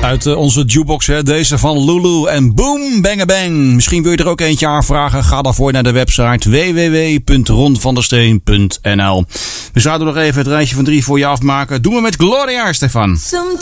Uit onze jukebox, hè? Deze van Lulu en Boom Bang Bang. Misschien wil je er ook eentje aanvragen. Ga daarvoor naar de website www.ronvandersteen.nl. We zouden nog even het rijtje van 3 voor je afmaken. Doen we met Gloria, Stefan.